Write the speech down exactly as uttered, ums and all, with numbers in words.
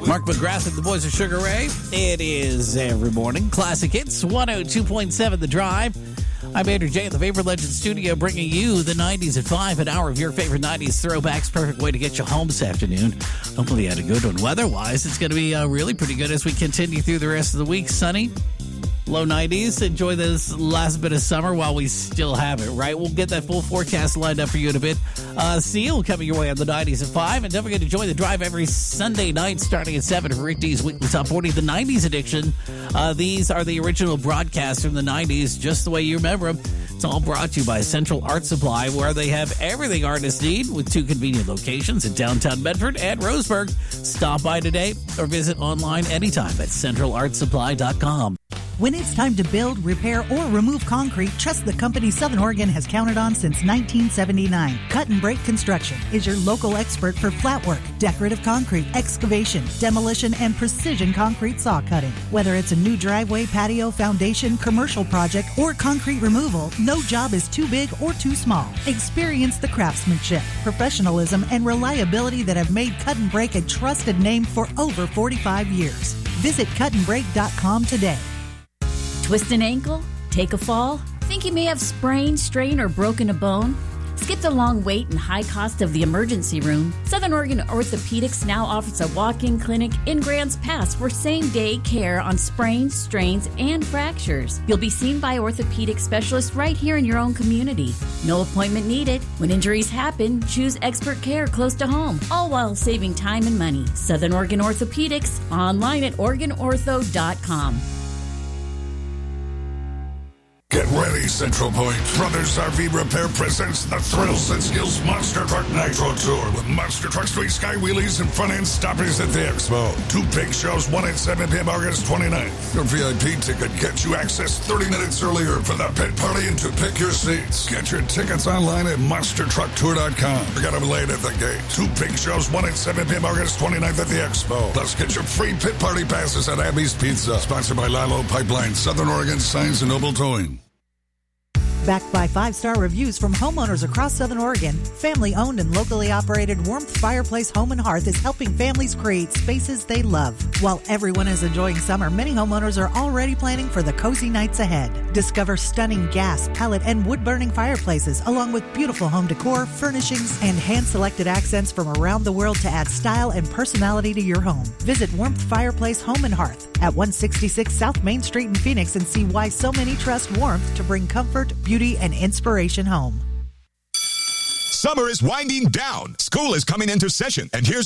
Mark McGrath and the Boys of Sugar Ray. It is every morning. Classic Hits, one oh two point seven The Drive. I'm Andrew J. at the Favorite Legend Studio, bringing you the nineties at five, an hour of your favorite nineties throwbacks. Perfect way to get you home this afternoon. Hopefully you had a good one. Weather-wise, it's going to be uh, really pretty good as we continue through the rest of the week. Sunny, low nineties. Enjoy this last bit of summer while we still have it, right? We'll get that full forecast lined up for you in a bit. Uh, Seal coming your way on the nineties at five. And don't forget to join the drive every Sunday night starting at seven for Rick D's Weekly Top forty, the nineties edition. Uh, these are the original broadcasts from the nineties, just the way you remember them. It's all brought to you by Central Art Supply, where they have everything artists need with two convenient locations in downtown Medford and Roseburg. Stop by today or visit online anytime at central art supply dot com. When it's time to build, repair, or remove concrete, trust the company Southern Oregon has counted on since nineteen seventy-nine. Cut and Break Construction is your local expert for flat work, decorative concrete, excavation, demolition, and precision concrete saw cutting. Whether it's a new driveway, patio, foundation, commercial project, or concrete removal, no job is too big or too small. Experience the craftsmanship, professionalism, and reliability that have made Cut and Break a trusted name for over forty-five years. Visit cut and break dot com today. Twist an ankle? Take a fall? Think you may have sprained, strained, or broken a bone? Skip the long wait and high cost of the emergency room. Southern Oregon Orthopedics now offers a walk-in clinic in Grants Pass for same-day care on sprains, strains, and fractures. You'll be seen by orthopedic specialists right here in your own community. No appointment needed. When injuries happen, choose expert care close to home, all while saving time and money. Southern Oregon Orthopedics, online at oregon ortho dot com. Get ready, Central Point. Brothers R V Repair presents the Thrills and Skills Monster Truck Nitro Tour with Monster Truck Street Sky Wheelies and front-end stoppies at the Expo. Two big shows, one at seven p.m. August twenty-ninth. Your V I P ticket gets you access thirty minutes earlier for the pit party and to pick your seats. Get your tickets online at monster truck tour dot com. Forget them late at the gate. Two big shows, one at seven p.m. August twenty-ninth at the Expo. Plus, get your free pit party passes at Abby's Pizza. Sponsored by Lilo Pipeline, Southern Oregon Signs and Noble Towing. Backed by five-star reviews from homeowners across Southern Oregon, family-owned and locally operated Warmth Fireplace Home and Hearth is helping families create spaces they love. While everyone is enjoying summer, many homeowners are already planning for the cozy nights ahead. Discover stunning gas, pellet, and wood-burning fireplaces, along with beautiful home decor, furnishings, and hand-selected accents from around the world to add style and personality to your home. Visit Warmth Fireplace Home and Hearth at one sixty-six South Main Street in Phoenix and see why so many trust Warmth to bring comfort, beauty, and inspiration home. Summer is winding down. School is coming into session, and here's